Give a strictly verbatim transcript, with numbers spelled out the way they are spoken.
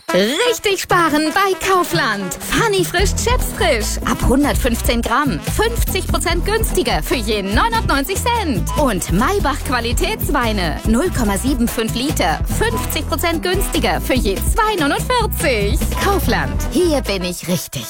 Richtig sparen bei Kaufland. Funny frisch Chips frisch. Ab hundertfünfzehn Gramm. fünfzig Prozent günstiger für je neunundneunzig Cent. Und Maybach Qualitätsweine. null Komma fünfundsiebzig Liter. fünfzig Prozent günstiger für je zwei Komma neunundvierzig. Kaufland. Hier bin ich richtig.